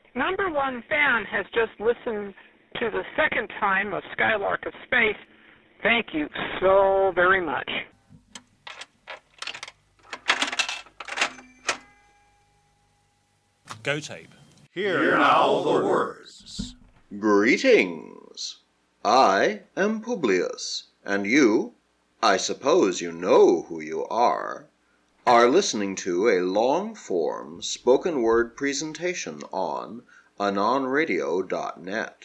Number one fan has just listened to the second time of Skylark of Space. Thank you so very much. Go Tape. Hear now the words. Greetings. I am Publius, and you, I suppose you know who you are listening to a long-form spoken word presentation on AnonRadio.net.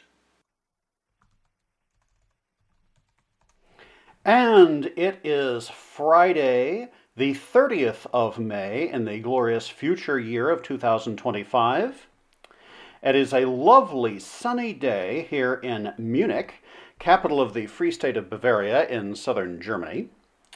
And it is Friday, the 30th of May in the glorious future year of 2025. It is a lovely sunny day here in Munich, capital of the Free State of Bavaria in southern Germany.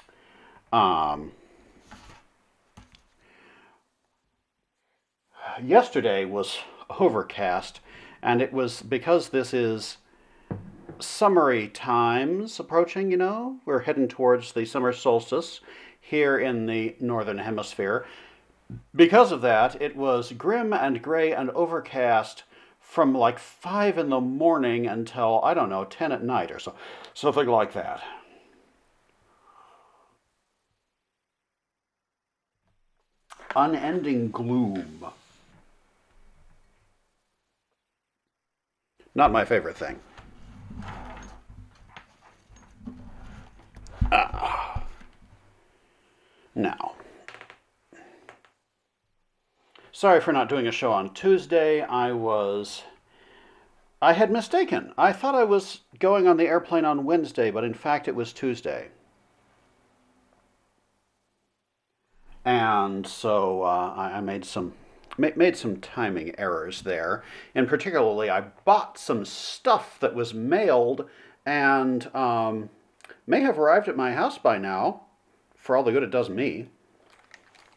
Yesterday was overcast, and it was because this is summery times approaching, We're heading towards the summer solstice here in the northern hemisphere. Because of that, it was grim and gray and overcast from like 5 in the morning until, 10 at night or so. Something like that. Unending gloom. Not my favorite thing. Now, sorry for not doing a show on Tuesday. I had mistaken. I thought I was going on the airplane on Wednesday, but in fact it was Tuesday. And so I made some timing errors there. And particularly, I bought some stuff that was mailed and may have arrived at my house by now, for all the good it does me.